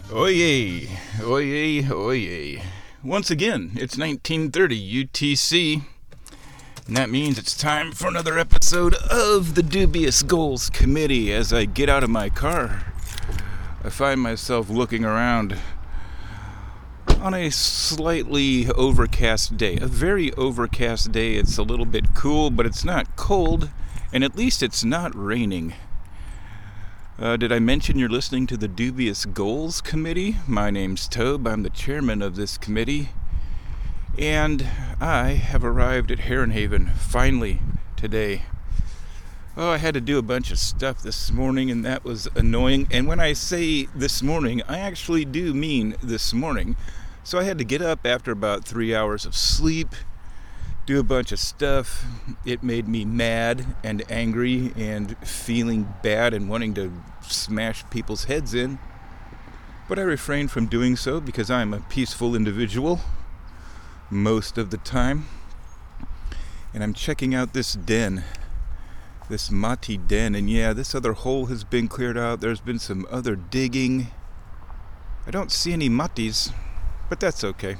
Oyez, oyez, oyez. Once again, it's 1930 UTC, and that means it's time for another episode of the Dubious Goals Committee. As I get out of my car, I find myself looking around on a slightly overcast day. A very overcast day. It's a little bit cool, but it's not cold, and at least it's not raining. Did I mention you're listening to the Dubious Goals Committee? My name's Tobe. I'm the chairman of this committee. And I have arrived at Heron Haven, finally, today. Oh, I had to do a bunch of stuff this morning, and that was annoying. And when I say this morning, I actually do mean this morning. So I had to get up after about 3 hours of sleep, do a bunch of stuff. It made me mad and angry and feeling bad and wanting to smash people's heads in. But I refrained from doing so because I'm a peaceful individual most of the time. And I'm checking out this den, this Mati den. And yeah, this other hole has been cleared out. There's been some other digging. I don't see any Matis, but that's okay.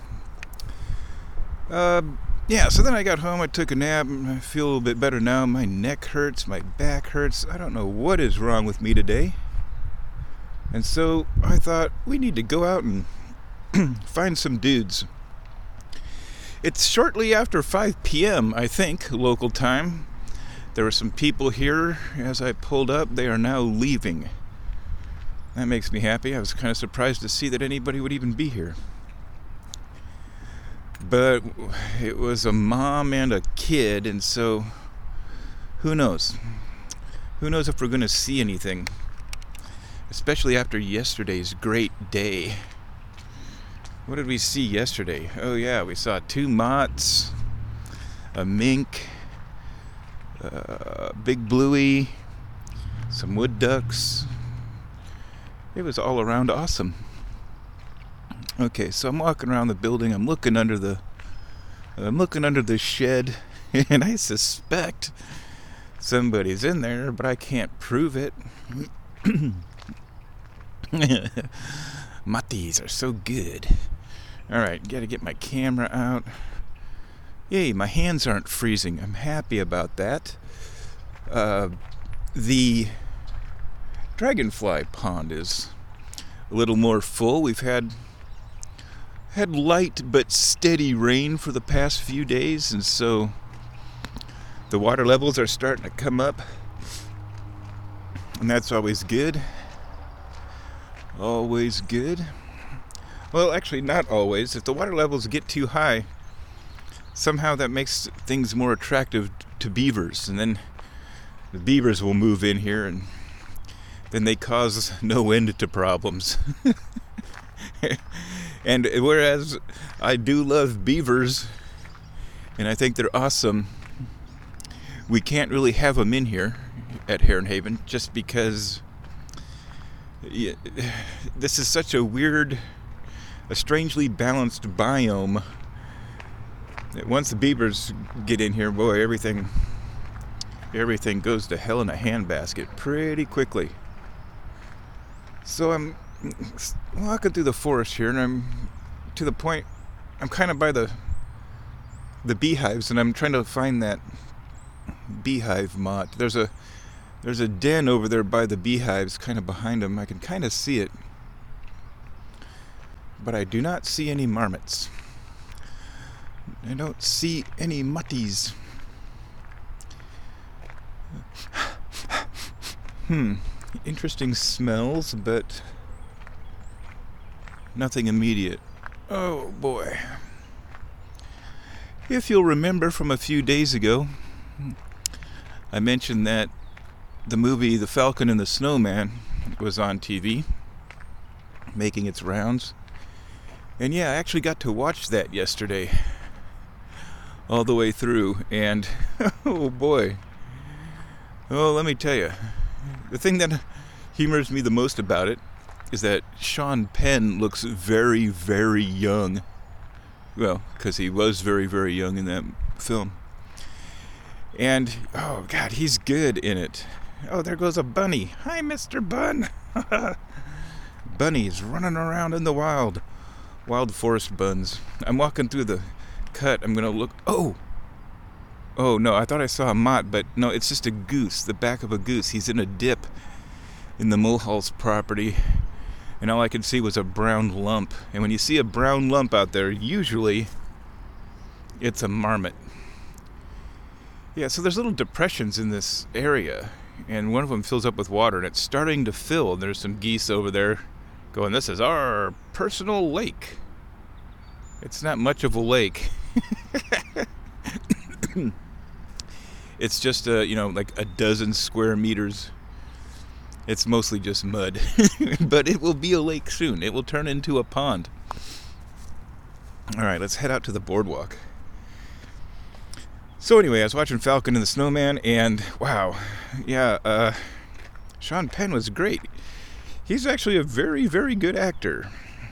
Yeah, so then I got home, I took a nap, and I feel a little bit better now. My neck hurts, my back hurts. I don't know what is wrong with me today. And so I thought, we need to go out and find some dudes. It's shortly after 5 p.m., I think, local time. There were some people here as I pulled up. They are now leaving. That makes me happy. I was kind of surprised to see that anybody would even be here. But it was a mom and a kid, and so who knows? Who knows if we're going to see anything? Especially after yesterday's great day. What did we see yesterday? Oh yeah, we saw 2 moths, a mink, big bluey, some wood ducks. It was all around awesome. Okay, so I'm walking around the building. I'm looking under the shed, and I suspect somebody's in there, but I can't prove it. Matis are so good. All right, got to get my camera out. Yay, my hands aren't freezing. I'm happy about that. The dragonfly pond is a little more full. We've had light but steady rain for the past few days, and so the water levels are starting to come up, and that's always good. Always good. Well, actually not always. If the water levels get too high, somehow that makes things more attractive to beavers, and then the beavers will move in here, and then they cause no end to problems. And whereas I do love beavers, and I think they're awesome, we can't really have them in here at Heron Haven just because this is such a strangely balanced biome that once the beavers get in here, boy, everything goes to hell in a handbasket pretty quickly. So I'm walking through the forest here, and I'm to the point, I'm kind of by the beehives, and I'm trying to find that beehive moth. There's a den over there by the beehives, kind of behind them. I can kind of see it, but I do not see any marmots. I don't see any mutties. Interesting smells, but nothing immediate. Oh boy. If you'll remember from a few days ago, I mentioned that the movie The Falcon and the Snowman was on TV, making its rounds. And yeah, I actually got to watch that yesterday, all the way through, and oh boy. Oh, let me tell you, the thing that humors me the most about it is that Sean Penn looks very, very young. Well, because he was very, very young in that film. And, oh God, he's good in it. Oh, there goes a bunny. Hi, Mr. Bun. bunnies running around in the wild forest buns. I'm walking through the cut. I'm gonna look. Oh no, I thought I saw a mott, but no, it's just a goose, the back of a goose. He's in a dip in the Mulhall's property, and all I could see was a brown lump. And when you see a brown lump out there, usually it's a marmot. Yeah, so there's little depressions in this area, and one of them fills up with water, and it's starting to fill. And there's some geese over there going, "This is our personal lake." It's not much of a lake. It's just like a dozen square meters. It's mostly just mud. But it will be a lake soon. It will turn into a pond. Alright, let's head out to the boardwalk. So anyway, I was watching Falcon and the Snowman, and wow, yeah, Sean Penn was great. He's actually a very, very good actor.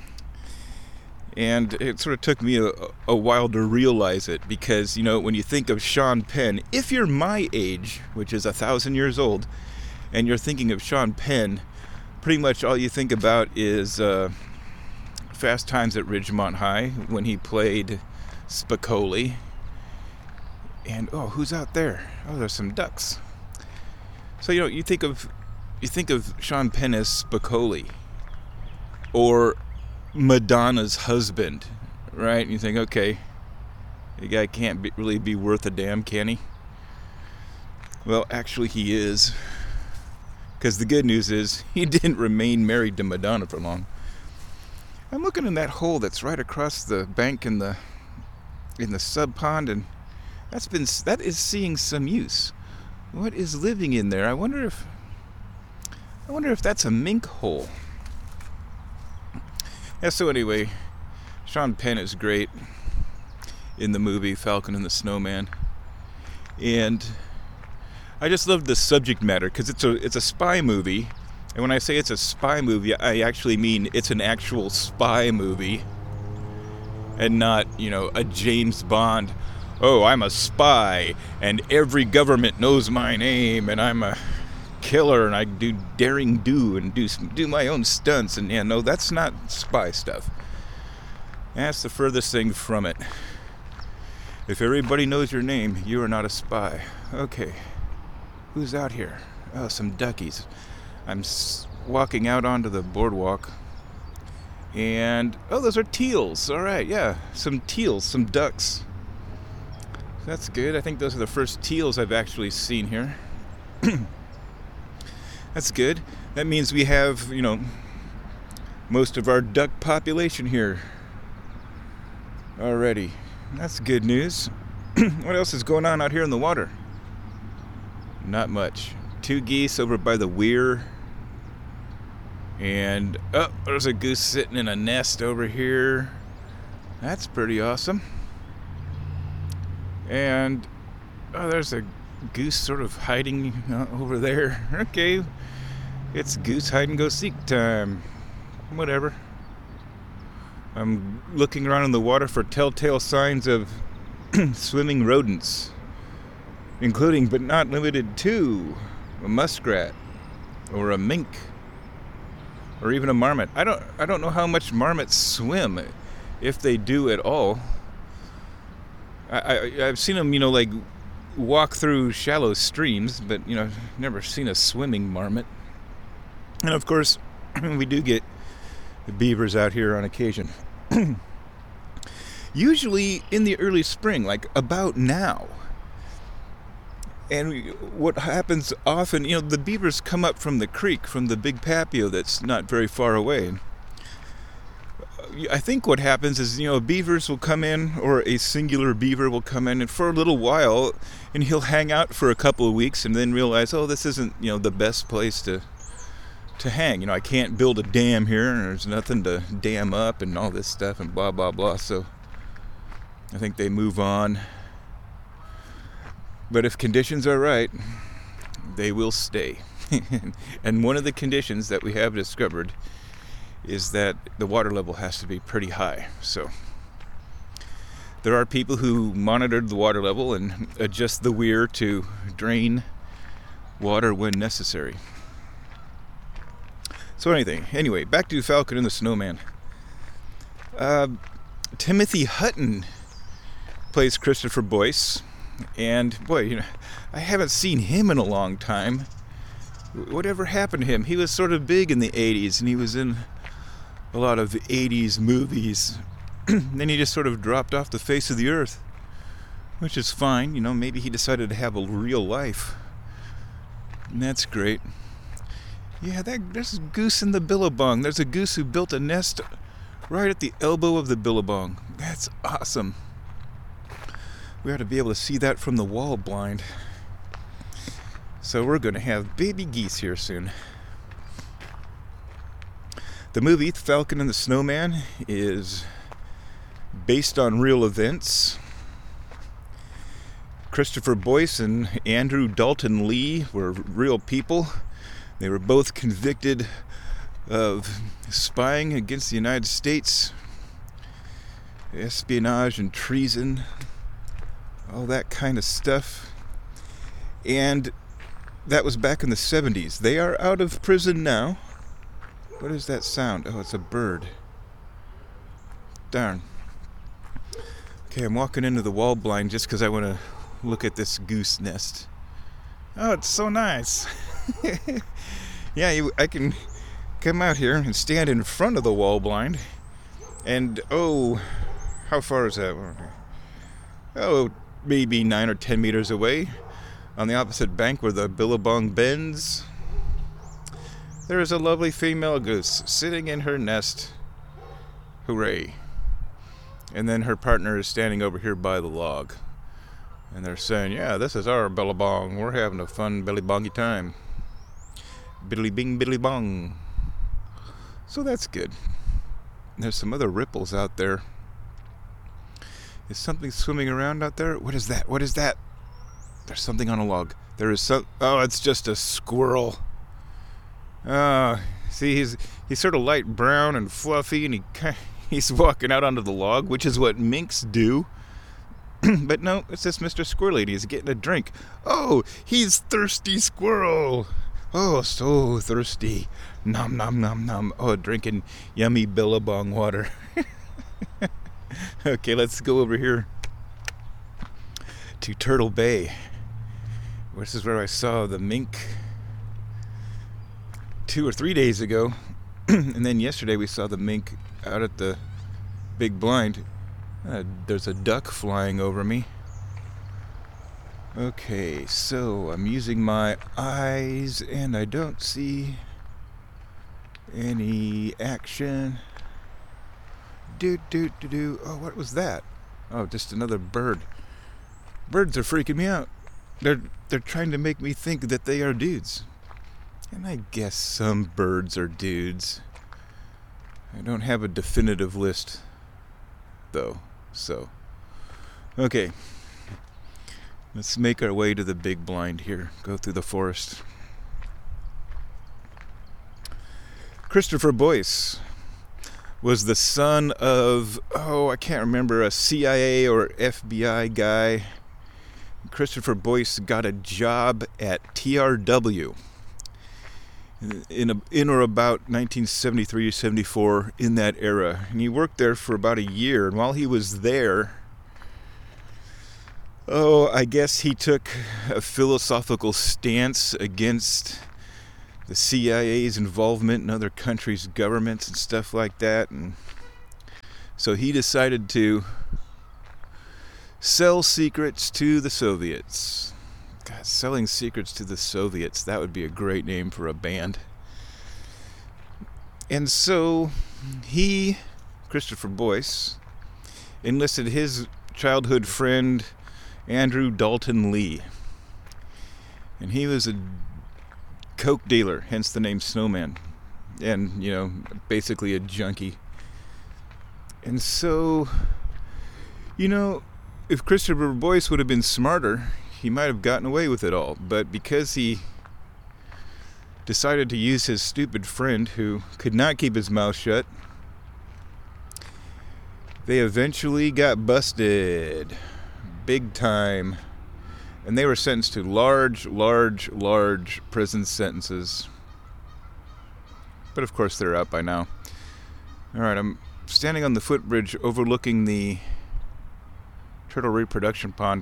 And it sort of took me a while to realize it, because, when you think of Sean Penn, if you're my age, which is 1,000 years old, and you're thinking of Sean Penn, pretty much all you think about is Fast Times at Ridgemont High, when he played Spicoli. And, who's out there? Oh, there's some ducks. So, you think of Sean Penn as Spicoli, or Madonna's husband, right? And you think, okay, the guy can't really be worth a damn, can he? Well, actually he is, because the good news is he didn't remain married to Madonna for long. I'm looking in that hole that's right across the bank in the sub pond, and that is seeing some use. What is living in there? I wonder if that's a mink hole. Yeah, so anyway, Sean Penn is great in the movie Falcon and the Snowman. And I just love the subject matter, because it's a spy movie. And when I say it's a spy movie, I actually mean it's an actual spy movie. And not, a James Bond, "Oh, I'm a spy, and every government knows my name, and I'm a killer, and I do daring do and do my own stunts." And no, that's not spy stuff. That's the furthest thing from it. If everybody knows your name, you are not a spy. Okay, who's out here? Oh, some duckies. I'm walking out onto the boardwalk, and those are teals. All right, yeah, some teals, some ducks. That's good. I think those are the first teals I've actually seen here. That's good. That means we have, most of our duck population here already. That's good news. What else is going on out here in the water? Not much. 2 geese over by the weir. And, there's a goose sitting in a nest over here. That's pretty awesome. And, there's a goose sort of hiding over there. Okay, it's goose hide and go seek time. Whatever. I'm looking around in the water for telltale signs of swimming rodents, including but not limited to a muskrat or a mink or even a marmot. I don't know how much marmots swim, if they do at all. I've seen them, like walk through shallow streams, but never seen a swimming marmot. And of course, we do get the beavers out here on occasion. Usually in the early spring, like about now. And what happens often, the beavers come up from the creek, from the big Papio that's not very far away. I think what happens is, beavers will come in, or a singular beaver will come in, and for a little while, and he'll hang out for a couple of weeks, and then realize, this isn't, the best place to hang. I can't build a dam here, and there's nothing to dam up, and all this stuff, and blah, blah, blah. So I think they move on. But if conditions are right, they will stay. And one of the conditions that we have discovered is that the water level has to be pretty high. So there are people who monitor the water level and adjust the weir to drain water when necessary. So anyway, back to Falcon and the Snowman. Timothy Hutton plays Christopher Boyce, and boy, I haven't seen him in a long time. Whatever happened to him? He was sort of big in the 80s, and he was in a lot of 80s movies. Then he just sort of dropped off the face of the earth, which is fine. Maybe he decided to have a real life, and that's great. Yeah, there's a goose in the billabong. There's a goose who built a nest right at the elbow of the billabong. That's awesome. We ought to be able to see that from the wall blind. So we're going to have baby geese here soon. The movie Falcon and the Snowman is based on real events. Christopher Boyce and Andrew Dalton Lee were real people. They were both convicted of spying against the United States, espionage and treason, all that kind of stuff. And that was back in the 70s. They are out of prison now. What is that sound? Oh, it's a bird. Darn. Okay, I'm walking into the wall blind just because I want to look at this goose nest. Oh, it's so nice. Yeah, I can come out here and stand in front of the wall blind. And, how far is that? Oh, maybe 9 or 10 meters away, on the opposite bank where the billabong bends, there is a lovely female goose sitting in her nest. Hooray. And then her partner is standing over here by the log. And they're saying, yeah, this is our billabong. We're having a fun billabongy time. Biddly bing, biddly bong. So that's good. There's some other ripples out there. Is something swimming around out there? What is that? What is that? There's something on a log. There is some... Oh, it's just a squirrel. See, he's sort of light brown and fluffy, and he's walking out onto the log, which is what minks do. But no, it's this Mr. Squirrel Lady. He's getting a drink. Oh, he's thirsty squirrel. Oh, so thirsty. Nom, nom, nom, nom. Oh, drinking yummy billabong water. Okay, let's go over here to Turtle Bay. This is where I saw the mink 2 or 3 days ago. And then yesterday we saw the mink out at the big blind. There's a duck flying over me. Okay, so I'm using my eyes and I don't see any action. Oh, what was that? Oh, just another bird. Birds are freaking me out. They're trying to make me think that they are dudes. And I guess some birds are dudes. I don't have a definitive list, though, so. Okay. Let's make our way to the big blind here. Go through the forest. Christopher Boyce was the son of, I can't remember, a CIA or FBI guy. Christopher Boyce got a job at TRW in or about 1973 or 74, in that era. And he worked there for about a year. And while he was there, I guess he took a philosophical stance against the CIA's involvement in other countries' governments and stuff like that. And so he decided to sell secrets to the Soviets. God, selling secrets to the Soviets, that would be a great name for a band. And so he, Christopher Boyce, enlisted his childhood friend Andrew Dalton Lee. And he was a coke dealer, hence the name Snowman. And, basically a junkie. And so, if Christopher Boyce would have been smarter, he might have gotten away with it all. But because he decided to use his stupid friend who could not keep his mouth shut, they eventually got busted. Big time. And they were sentenced to large prison sentences. But of course they're out by now. Alright, I'm standing on the footbridge overlooking the turtle reproduction pond.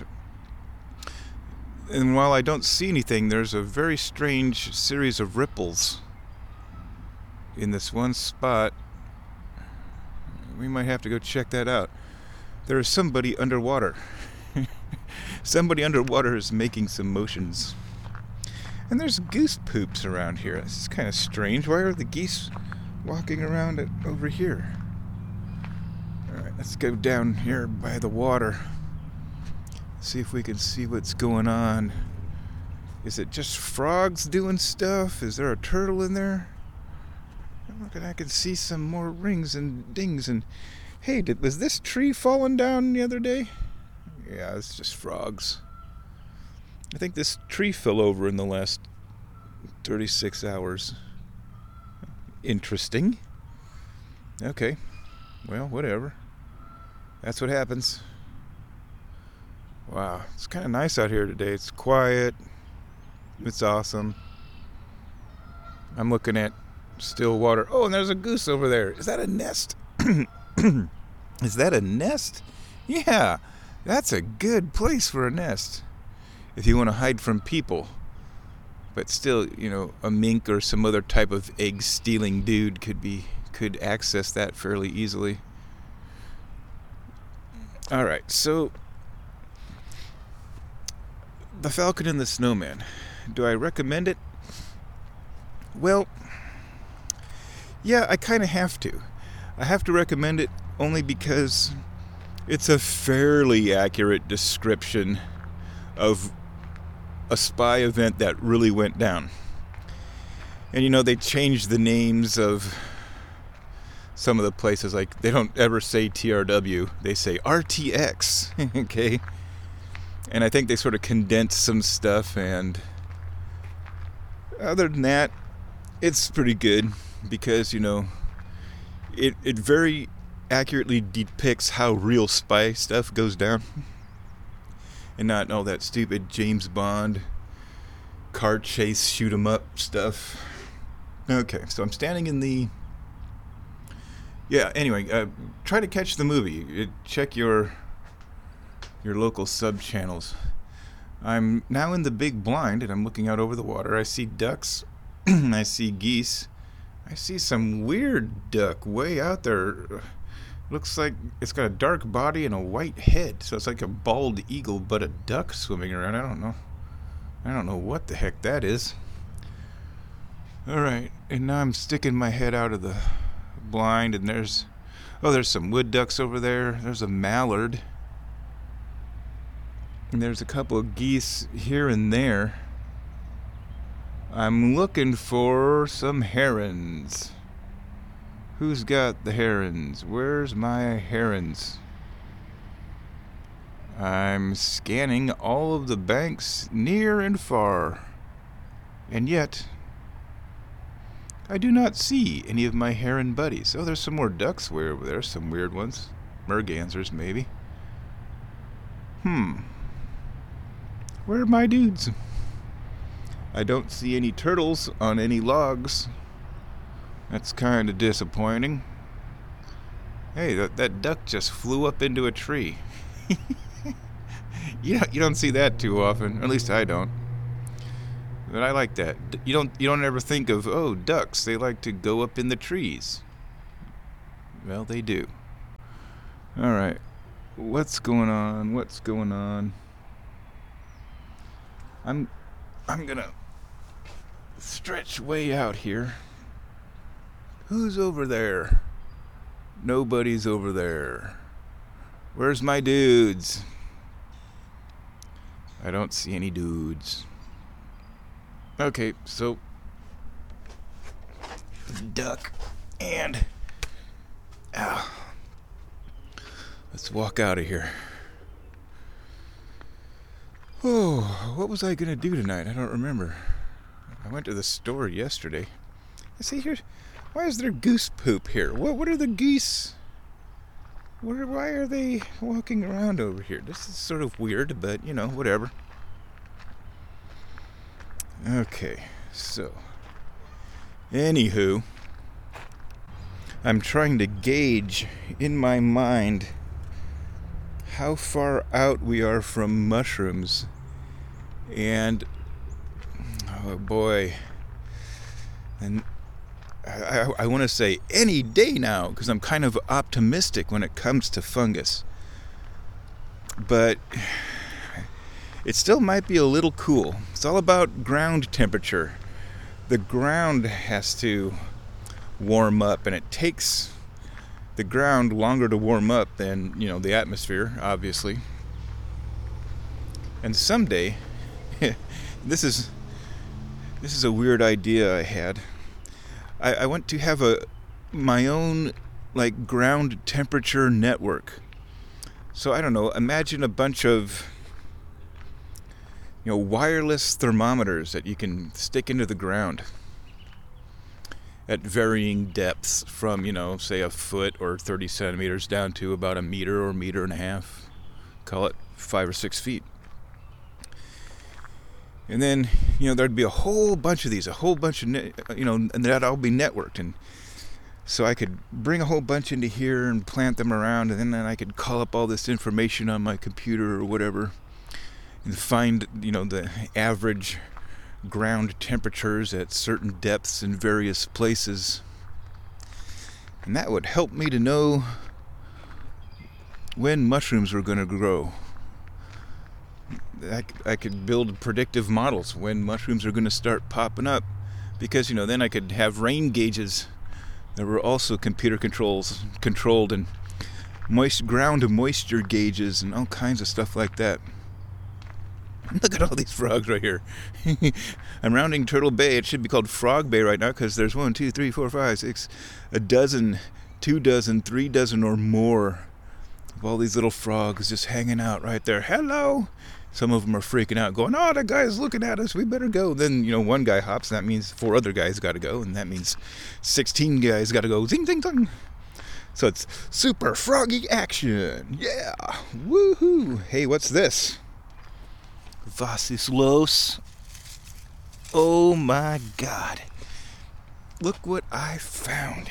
And while I don't see anything, there's a very strange series of ripples in this one spot. We might have to go check that out. There is somebody underwater. Somebody underwater is making some motions. And there's goose poops around here. This is kind of strange. Why are the geese walking around over here? Alright, let's go down here by the water. See if we can see what's going on. Is it just frogs doing stuff? Is there a turtle in there? Look, I can see some more rings and dings. And hey, was this tree falling down the other day? Yeah, it's just frogs. I think this tree fell over in the last 36 hours. Interesting. Okay. Well, whatever. That's what happens. Wow, it's kind of nice out here today. It's quiet. It's awesome. I'm looking at still water. Oh, and there's a goose over there. Is that a nest? Is that a nest? Yeah, that's a good place for a nest. If you want to hide from people. But still, a mink or some other type of egg-stealing dude could access that fairly easily. All right, so The Falcon and the Snowman. Do I recommend it? Well, yeah, I kind of have to. I have to recommend it only because it's a fairly accurate description of a spy event that really went down. And they changed the names of some of the places. Like, they don't ever say TRW, they say RTX. Okay? And I think they sort of condensed some stuff, and other than that, it's pretty good because, it very accurately depicts how real spy stuff goes down. And not all that stupid James Bond car chase, shoot 'em up stuff. Okay, so I'm standing in the... Yeah, anyway, try to catch the movie. Check your local sub-channels. I'm now in the big blind, and I'm looking out over the water. I see ducks. I see geese. I see some weird duck way out there. Looks like it's got a dark body and a white head. So it's like a bald eagle, but a duck swimming around. I don't know what the heck that is. Alright, and now I'm sticking my head out of the blind, and there's some wood ducks over there. There's a mallard. And there's a couple of geese here and there. I'm looking for some herons. Who's got the herons? Where's my herons? I'm scanning all of the banks near and far. And yet, I do not see any of my heron buddies. Oh, there's some more ducks way over there. Some weird ones. Mergansers, maybe. Where are my dudes? I don't see any turtles on any logs. That's kind of disappointing. Hey, that duck just flew up into a tree. You don't see that too often, or at least I don't. But I like that. You don't ever think of, oh, ducks, they like to go up in the trees. Well, they do. All right. What's going on? I'm gonna stretch way out here. Who's over there? Nobody's over there. Where's my dudes? I don't see any dudes. Okay, so duck and let's walk out of here. Oh, what was I gonna do tonight? I don't remember. I went to the store yesterday. I see here. Why is there goose poop here? What are the geese? Why are they walking around over here? This is sort of weird, but whatever. Okay, so anywho, I'm trying to gauge in my mind how far out we are from mushrooms. And oh boy, and I want to say any day now, because I'm kind of optimistic when it comes to fungus. But it still might be a little cool. It's all about ground temperature. The ground has to warm up, and it takes the ground longer to warm up than, the atmosphere, obviously. And someday, this is a weird idea I had. I want to have my own ground temperature network. So I don't know, imagine a bunch of wireless thermometers that you can stick into the ground at varying depths from, say a foot or 30 centimeters down to about a meter or meter and a half. Call it 5 or 6 feet. And then, there'd be a whole bunch of these, and that'd all be networked. And so I could bring a whole bunch into here and plant them around, and then I could call up all this information on my computer or whatever and find, the average ground temperatures at certain depths in various places. And that would help me to know when mushrooms were going to grow. I could build predictive models when mushrooms are going to start popping up, because then I could have rain gauges that were also computer controlled, and ground moisture gauges and all kinds of stuff like that. Look at all these frogs right here. I'm rounding Turtle Bay. It should be called Frog Bay right now, because there's 1, 2, 3, 4, 5, 6, a dozen, 2 dozen, 3 dozen or more of all these little frogs just hanging out right there. Hello. Some of them are freaking out, going, "Oh, that guy's looking at us. We better go." Then, one guy hops, and that means 4 other guys got to go, and that means 16 guys got to go. Zing, zing, zing. So it's super froggy action. Yeah. Woohoo. Hey, what's this? Vasislos. Oh my God. Look what I found.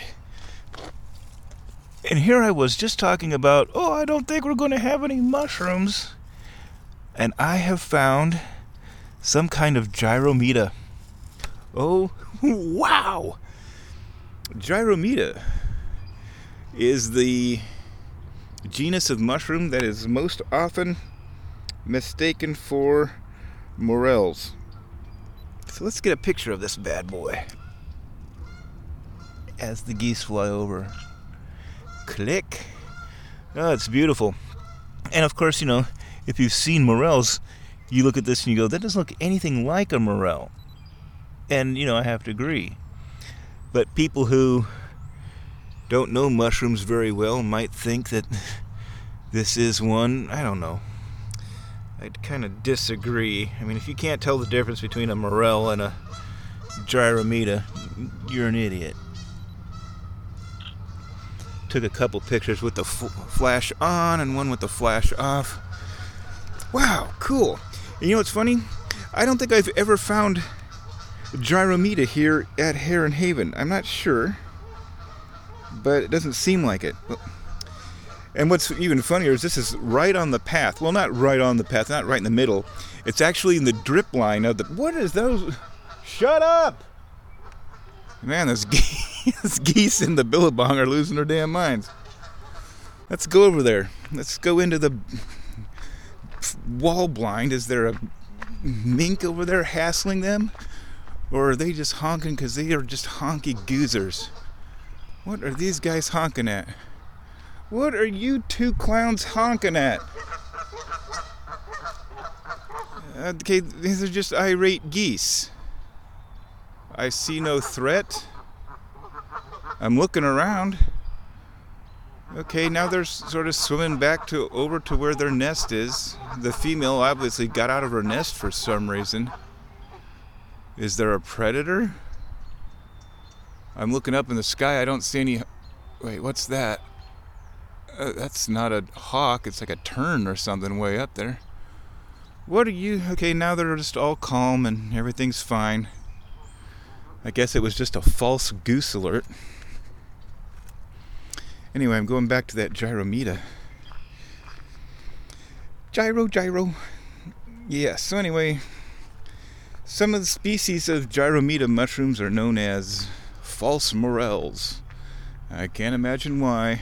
And here I was just talking about, I don't think we're going to have any mushrooms. And I have found some kind of Gyrometa. Oh, wow! Gyrometa is the genus of mushroom that is most often mistaken for morels. So let's get a picture of this bad boy as the geese fly over. Click. Oh, it's beautiful. And of course, if you've seen morels, you look at this and you go, that doesn't look anything like a morel. And, I have to agree. But people who don't know mushrooms very well might think that this is one. I don't know. I'd kind of disagree. I mean, if you can't tell the difference between a morel and a Gyrometa, you're an idiot. Took a couple pictures with the flash on and one with the flash off. Wow, cool. And what's funny? I don't think I've ever found Gyrometa here at Heron Haven. I'm not sure, but it doesn't seem like it. And what's even funnier is this is right on the path. Well, not right on the path, not right in the middle. It's actually in the drip line of the... What is those? Shut up! Man, those geese in the billabong are losing their damn minds. Let's go over there. Let's go into the wall blind. Is there a mink over there hassling them? Or are they just honking because they are just honky goozers? What are these guys honking at? What are you two clowns honking at? Okay, these are just irate geese. I see no threat. I'm looking around. Okay, now they're sort of swimming back over to where their nest is. The female obviously got out of her nest for some reason. Is there a predator? I'm looking up in the sky. I don't see any... Wait, what's that? That's not a hawk. It's like a tern or something way up there. What are you... Okay, now they're just all calm and everything's fine. I guess it was just a false goose alert. Anyway, I'm going back to that Gyrometa. Gyro. Yeah, so anyway, some of the species of Gyrometa mushrooms are known as false morels. I can't imagine why.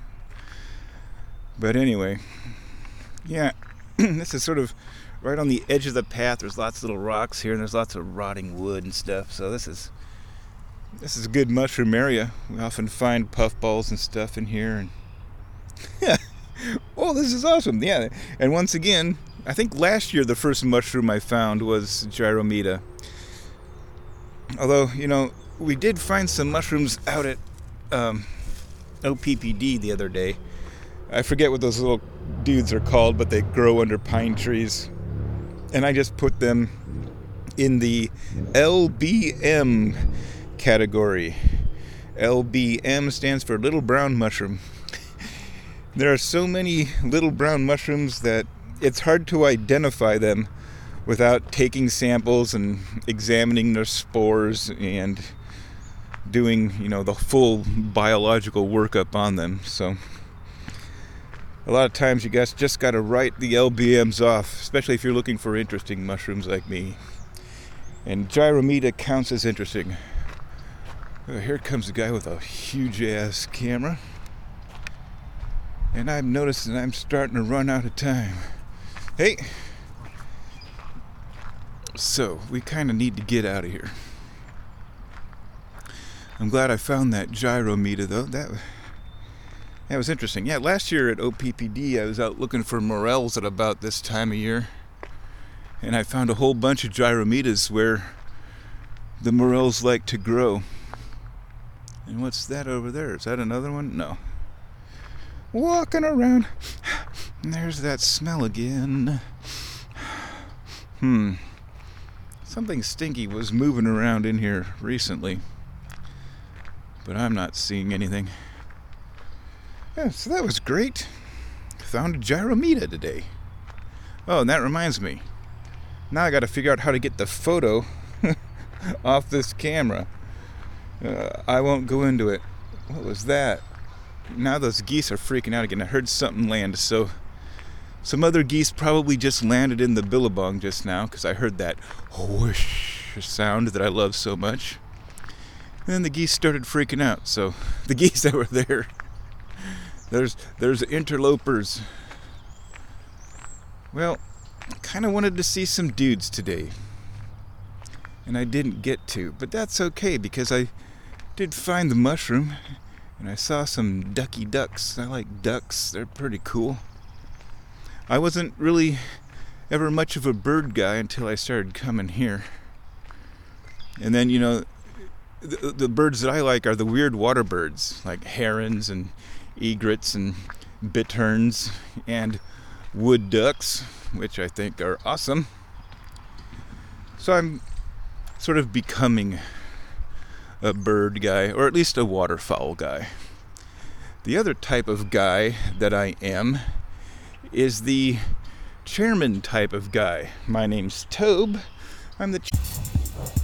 But anyway, yeah, this is sort of right on the edge of the path. There's lots of little rocks here, and there's lots of rotting wood and stuff. So this is a good mushroom area. We often find puffballs and stuff in here. And yeah, oh, this is awesome. Yeah, and once again, I think last year the first mushroom I found was Gyrometa. Although, you know, we did find some mushrooms out at OPPD the other day. I forget what those little dudes are called, but they grow under pine trees. And I just put them in the LBM category. LBM stands for little brown mushroom. There are so many little brown mushrooms that it's hard to identify them without taking samples and examining their spores and doing, you know, the full biological workup on them. So a lot of times you guys just got to write the LBMs off, especially if you're looking for interesting mushrooms like me. And Gyrometa counts as interesting. Oh, here comes a guy with a huge ass camera. And I've noticed that I'm starting to run out of time. Hey! So, we kind of need to get out of here. I'm glad I found that Gyrometa, though. That was interesting. Yeah, last year at OPPD, I was out looking for morels at about this time of year. And I found a whole bunch of Gyrometas where the morels like to grow. And what's that over there? Is that another one? No. Walking around. And there's that smell again. Something stinky was moving around in here recently. But I'm not seeing anything. Yeah, so that was great. Found a Gyrometa today. Oh, and that reminds me. Now I got to figure out how to get the photo off this camera. I won't go into it. What was that? Now those geese are freaking out again. I heard something land, so some other geese probably just landed in the billabong just now, because I heard that whoosh sound that I love so much. And then the geese started freaking out, so the geese that were there, there's interlopers. Well, I kind of wanted to see some dudes today, and I didn't get to, but that's okay, because I did find the mushroom, and I saw some ducky ducks. I like ducks, they're pretty cool. I wasn't really ever much of a bird guy until I started coming here. And then, you know, the birds that I like are the weird water birds, like herons and egrets and bitterns and wood ducks, which I think are awesome. So I'm sort of becoming a bird guy, or at least a waterfowl guy. The other type of guy that I am is the chairman type of guy. My name's Tobe. I'm the